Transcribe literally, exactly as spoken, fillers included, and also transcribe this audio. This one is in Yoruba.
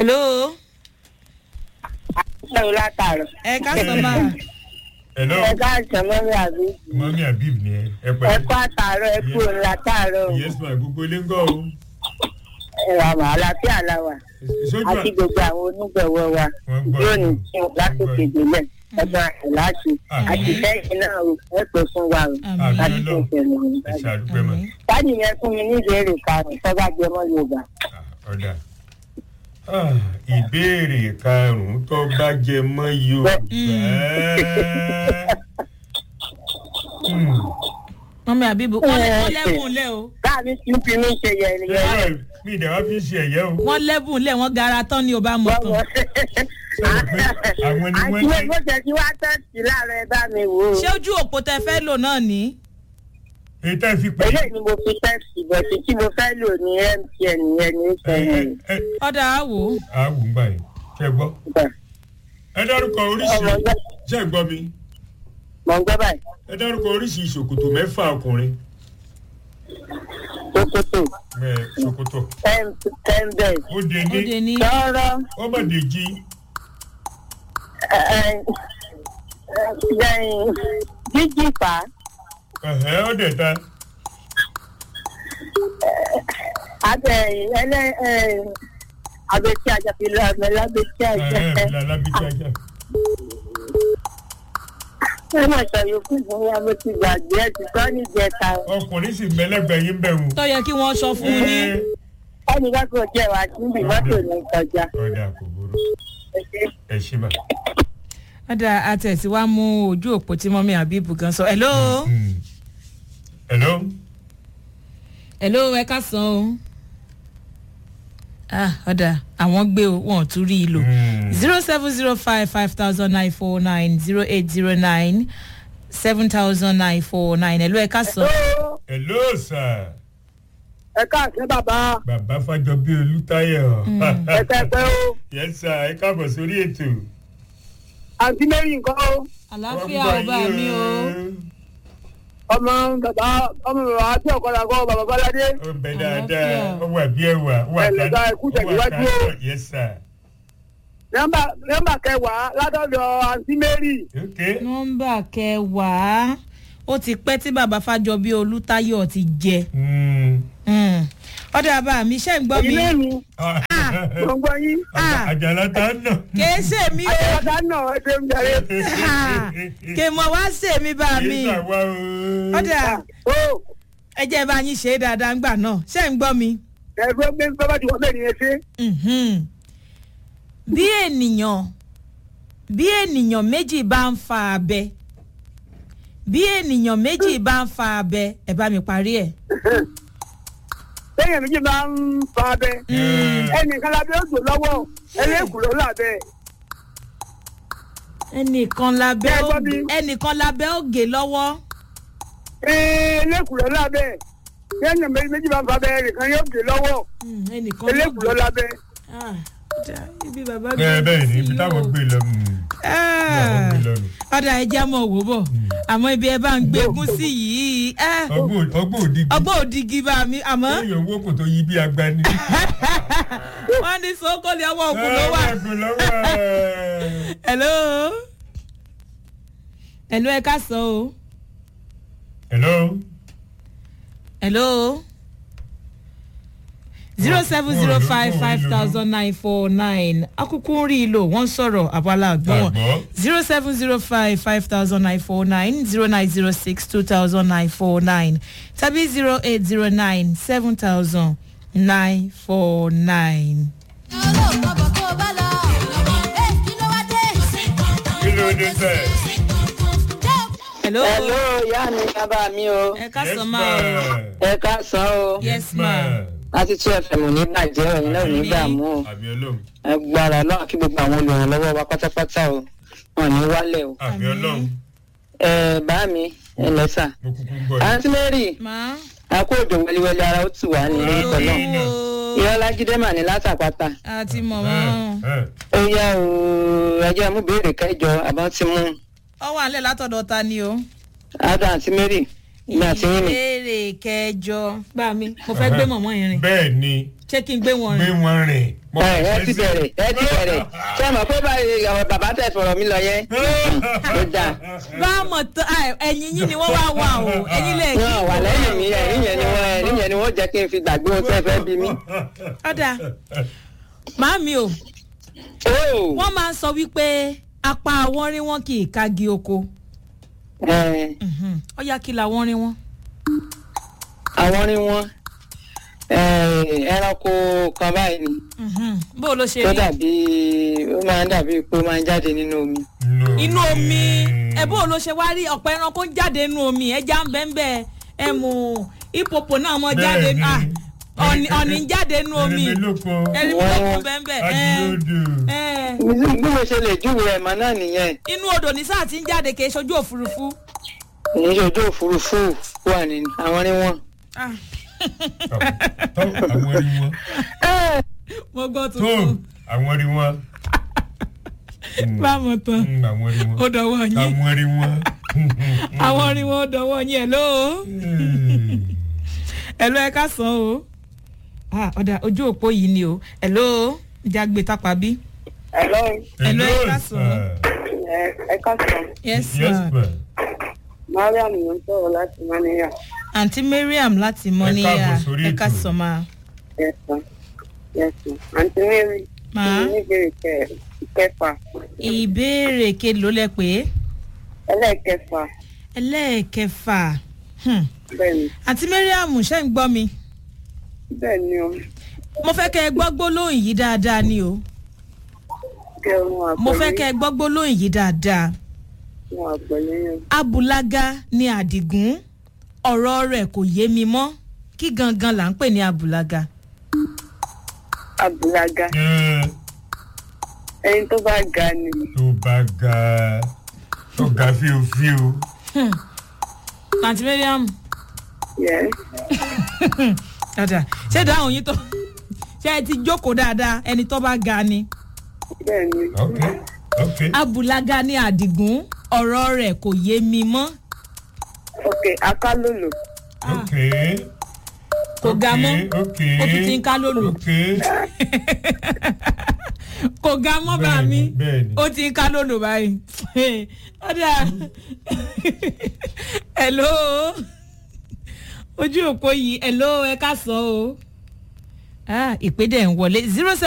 hello. Hello, látàárọ̀. Ẹ ká sọ máa. Hello. Ẹ ká sọ mọ́mí àbí. Mọ́mí Habib ni ẹ. Ẹ Ẹ pẹ̀lú. kú àtàárọ̀, ẹ kú òun látàárọ̀. Yes ma, gbogbo ilé ń gọ́ o. Ẹ wà wà àlàáfíà làwà. Sójú Àti gbogbo àwọn onígbọ̀wọ́ wa. Wọ́n gbọ́. Yóò ní kí n lásìkò ìdílé. Ẹgbẹ́ àti láti. Àti lẹ́yìn náà o, ẹ pè fún wa o. Àmín. Láti tó ìṣẹ̀lẹ̀ Ẹ ìgbàlódé. ṣàdúpẹ́ mọ́. Sáàdì yẹn fún mi ní ìbéèrè karùn-ún tó bá jẹ mọ́ Yorùbá. Ọ̀dà. Ìbéèrè karùn-ún tó bá jẹ mọ́ Yorùbá. mọ́mí àbíbù wọ́n lẹ́bùn lẹ́ o. Báàmí tí ń fi mí ṣe yẹ̀rìyẹ̀rì. Mi ìdẹ̀ wá fi ń ṣe ẹ̀yẹ́ o. wọ́n lẹ́bùn lẹ́ wọ́n gara tán ni o bá mọ̀ tán. Àwọn ni wọ́n Àti ní. bó ṣe ti wá tẹ̀sí láàárọ̀ ẹ bá mi wò ó. ṣé ojú òpó tẹ fẹ́ lò náà ní. Èyí tẹ́ fi pè é. Eléyìí ni mo fi tẹ̀sí bọ̀sí tí mo fẹ́ lò ní M T N yẹn ní sẹ́yìn. ọ̀dà á wò ó. Àwù ń gbà yìí. Ṣé gbọ́? Ẹ dárúkọ oríṣi. Ṣé ẹ gbọ́ mi? Mọ̀ ń gbọ́ báyìí. Ẹ dárúkọ oríṣi ṣòkòtò mẹ́fà ọkùnrin. Sokoto, Ẹ ṣòkòtò. Tẹ́ńbẹ̀, Ó de ó de ní. ní. Tọ́rọ́, Ọmọdéjì. Jíjìfà, Ẹ̀hẹ́ ó dẹ̀ ta. Abẹ́tí Ajapilẹ̀ Amẹ́lá Abẹ́tí Ẹ̀hẹ́ Ajapẹ́. ìlà lábíjájá. Ẹ máa ṣàyẹ̀kú fún wa bó ti gbàgbé ẹ̀ ti gbọ́ níjẹta. Ọkùnrin sì mẹ́lẹ́gbẹ̀ẹ́ yín bẹ̀ wò. tó yẹ kí wọ́n sọ fún un ní. Ẹnì bá kò jẹ́ wá síbi mọ́tò ní kọjá. Ọ̀dà kò burú. Ẹ ṣí mà. ọ̀dà àtẹ̀sí wa mú ojú òpó tí mọ́mí àbíbù gan sọ. hello. Hello. hello ẹ ká sàn o. ah ọ̀dà àwọn gbé o wọn ò tún rí i lò. zero seven zero five five thousand nine four nine zero eight zero nine seven thousand nine four nine hello ẹ ká sàn. Hello sir. Ẹ káàsì bàbá. Bàbá Fájọbí Olútáyọ̀. Ẹ kẹ́kẹ́ o. Yes sir, ẹ káàbọ̀ sórí ètò. Àǹtí Mary nǹkan o. àlàáfíà ọba mi o. Ọmọ bàbá ọmọ bàbá àti ọ̀kọ́dà kọ́ bàbá Bọ́ládé. Ó ń bẹ dáadáa, ó wà bí ẹwà, ó wà Ẹ̀lẹ́dà ikú tẹ̀síwájú o. Yes sir. Nọ́mbà nọ́mbà kẹwàá látọ̀dọ̀ Àǹtí Mary. Okay. nọ́mbà kẹwàá ó ti pẹ́ tí bàbá Fájọbí Olútáyọ̀ ti jẹ. ọ̀dà bá mi ṣe ń gbọ́ mi. Ilé mi. Mo ń gbọ́ yín. Àjàlá tá ń nà. kèé ṣe mí o. Àjàlá náà ẹ ṣe ń bẹ̀rẹ̀. kè mọ̀ wá ṣe mí bá mi. Kì í ṣàwá o. ọ̀dà O ẹ jẹ́ bá yín ṣe é dáadáa ńgbà náà ṣe ń gbọ́ mi. ẹ̀gbọ́n mi bàbá ti wọ́n bẹ́ẹ̀ ni ẹ ṣe. Mhm. bí ènìyàn bí ènìyàn méjì bá ń fa abẹ bí ènìyàn méjì bá ń fa abẹ ẹ bá mi parí ẹ. Lẹ́yìn méjì máa ń fa abẹ. Ẹnìkan lábẹ́ òjò lọ́wọ́ ẹlẹ́kùn ló lábẹ́. ẹnìkan lábẹ́ Ẹ gbọ́ ògè mi. ẹnìkan lábẹ́ ògè lọ́wọ́. Ẹlẹ́kùn ló lábẹ́. Lẹ́yìn méjì máa ń fa abẹ ẹnìkan yóò gé lọ́wọ́ Mm, ẹnìkan ẹlẹ́kùn ló lábẹ́. Ah, dá, ibi bàbá Bẹ́ẹ̀ bẹ́ẹ̀ ni, ibi sí táwọn o. gbé lọ. Táwọn gbé lọ nù. ọ̀dà ẹja mọ̀ wò bọ̀ àmọ́ ibi ẹ bá ń gbégún sí yìí ah, Ọgbọ́n ọgbọ́n òdìgí. ọgbọ́n òdìgí bá mi àmọ́ Téèyàn owó kò tó yí bí agbani. wọ́n ní sọ́kọ́lì ọwọ́ òkú ló wà. Ọkùn ló wà. hello hello ẹ ká sọ o Hello. hello zero seven zero five five thousand nine four nine akúkú ń rí i lò wọ́n sọ̀rọ̀ àbálá àgbọ̀n Àgbọ̀. zero seven zero five five thousand nine four nine zero nine zero six two thousand nine four nine tàbí zero eight zero nine seven thousand nine four nine. Kí ló dé sẹ́? hello Hello, ìyá mi bàbá mi o. ẹ ká Yes, sọ máa o. ma. Ẹ káàsán o. Yes, ma. Láti tún ẹ̀fẹ̀ mò ní bàjẹ́ òyìn náà ò ní dààmú o. Àbí Ọlọ́run. Ẹ gbára náà kí gbogbo àwọn olùrànlọ́wọ́ wa pátápátá o. Wọ́n ní wálẹ̀ o. Àbí Ọlọ́run. Ẹ bá mi ẹ lẹ́sà. Mo kúkú ń gbọ́ yìí. Àǹtí Mary, ma àkó òjò wẹliwẹli ara ó tù wá ní orúkọ náà. Ìyọ́lá Jídé mà ní látàpátá. àti mọ̀mọ́ Ẹ, ẹ. Ó yá o, ẹjẹ́ mú béèrè kẹjọ àbọ̀ ti mú. ọ wà nílẹ̀ látọ̀dọ̀ ta ni o. Adá Àǹtí Mary, ìgbà tí yín ni. ìbéèrè kẹjọ gbà mí mo fẹ́ gbé mọ̀mọ́ yẹn rìn. bẹ́ẹ̀ ni ṣé kí n gbé wọn gbé rìn. wọn rìn. ẹ ẹ ti bẹ̀rẹ̀ ẹ ti bẹ̀rẹ̀ ṣé ẹ mọ̀ pé báyìí àwọn bàbá tẹ̀ sọ̀rọ̀ mi lọ yẹn ló dáa. bá a mọ̀ tán ẹ̀yìn yín ni wọ́n wá wà o ẹ̀yìn lè kí. wọ́n wà lẹ́yìn mi ẹ̀yìn yẹn ni wọ́n ẹ̀yìn yẹn ni wọ́n jẹ́ kí n fi gbàgbé ohun tẹ́ fẹ́ bí mi. ọ̀dà màámi o wọ́n máa ń sọ wípé apá àwọn rí wọn kì í kagi oko. ó yá kí làwọn rí wọn. àwọn rí wọn ẹranko kan báyìí ni. bó o ló ṣe rí. tó dàbí ó máa ń dàbí pé ó máa ń jáde nínú omi. inú omi ẹ bó o ló ṣe wá rí ọ̀pọ̀ ẹranko ń jáde nínú omi ẹja ń bẹ́ẹ̀ bẹ́ẹ̀ ẹ mú hippopo náà mọ́ jáde ọ̀nì ń jáde nínú omi ẹni tó kún bẹ́ẹ̀ bẹ́ẹ̀. bí mo ṣe lè júwèé ẹ̀ mọ́ náà nìyẹn. inú odò ní sáà tí ń jáde kì í ṣojú òfurufú. kì í ṣojú òfurufú wà ní àwọn ní wọn. àwọn rí wọn. mo gbọ́ tuntun. àwọn rí wọn. báwo tán àwọn rí wọn. ó dọwọ́ yín. àwọn rí wọn. àwọn rí wọn ó dọwọ́ yín ẹ̀ ló. ẹ̀ ló ẹ ká sàn o. ọ̀dà ojú òpó yìí ni o ẹ̀ ló jágbe tápá bí. hello. ẹ̀ ló ẹ ká sàn. ẹ ká sàn. yes ma. mariam ló ń sọ̀rọ̀ láti mọ́níyà. àǹtí mariam láti mọ́níyà ẹ ká sàn ma. yes ma yes ma àǹtí mary. ma ìbéèrè kẹfà. ìbéèrè kelo lẹ pé. ẹlẹ́ẹ̀kẹfà. ẹlẹ́ẹ̀kẹfà. bẹ́ẹ̀ni. àǹtí mariam ṣe ń gbọ́ mi. bẹ́ẹ̀ni o. mo fẹ́ kẹ́ ẹ gbọ́ gbólóhùn yìí dáadáa ni o. mo fẹ́ kẹ́ ẹ gbọ́ gbólóhùn yìí dáadáa. abùlágà ni àdìgún ọ̀rọ̀ rẹ̀ kò yé mi mọ́ kí gangan là ń pè ní abùlágà. abùlágà ẹni tó bá ga ni. tó bá ga tó ga fíofío. àǹtí mariam. yes. dáadáa ṣé dáhùn yín tó ṣé ẹ ti jókòó dáadáa ẹni tó bá ga ni. bẹ́ẹ̀ni. ok ok. abùlágà ni àdìgún ọ̀rọ̀ rẹ̀ kò yé mi mọ́. ok akálòlò. ok. kò ga mọ́ ok ó tún ti ń ká lòlò. ok. kò ga mọ́ bá mi bẹ́ẹ̀ni. ó ti ń ká lòlò báyìí. ọ̀dà hello ojú òpó yìí hello ẹ ká sọ o ìpè dẹ̀ ń wọlé zero seven.